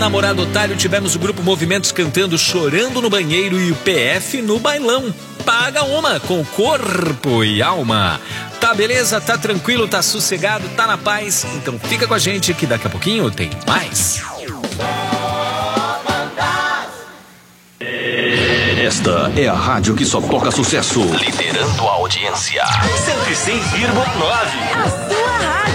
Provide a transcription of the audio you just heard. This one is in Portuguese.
Namorado Otário, tivemos o grupo Movimentos cantando Chorando no Banheiro e o PF no Bailão. Paga uma com corpo e alma. Tá beleza? Tá tranquilo? Tá sossegado? Tá na paz? Então fica com a gente que daqui a pouquinho tem mais. Esta é a rádio que só toca sucesso. Liderando a audiência. 106,9. A sua rádio.